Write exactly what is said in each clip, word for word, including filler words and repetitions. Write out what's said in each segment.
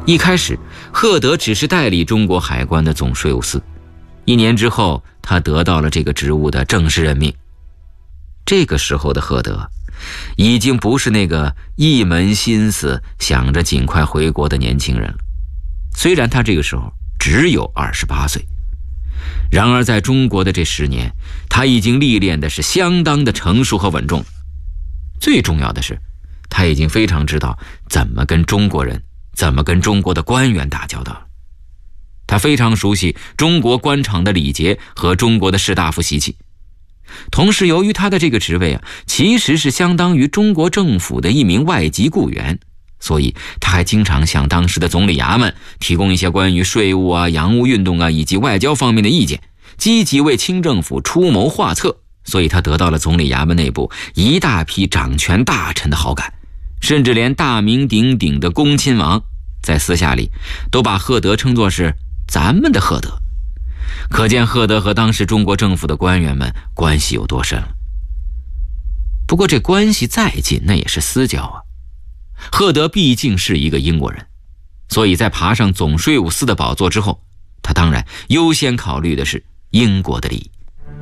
一开始，赫德只是代理中国海关的总税务司，一年之后，他得到了这个职务的正式任命。这个时候的赫德，已经不是那个一门心思想着尽快回国的年轻人了。虽然他这个时候只有二十八岁，然而在中国的这十年，他已经历练的是相当的成熟和稳重。最重要的是，他已经非常知道怎么跟中国人，怎么跟中国的官员打交道了。他非常熟悉中国官场的礼节和中国的士大夫习气。同时，由于他的这个职位啊，其实是相当于中国政府的一名外籍雇员，所以他还经常向当时的总理衙门提供一些关于税务啊、洋务运动啊以及外交方面的意见，积极为清政府出谋划策。所以他得到了总理衙门内部一大批掌权大臣的好感，甚至连大名鼎鼎的恭亲王在私下里都把赫德称作是咱们的赫德。可见赫德和当时中国政府的官员们关系有多深了。不过这关系再近，那也是私交啊。赫德毕竟是一个英国人，所以在爬上总税务司的宝座之后，他当然优先考虑的是英国的利益。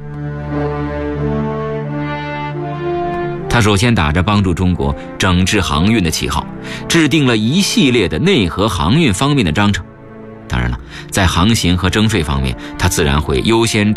他首先打着帮助中国整治航运的旗号，制定了一系列的内河航运方面的章程。当然了，在航行和征税方面，他自然会优先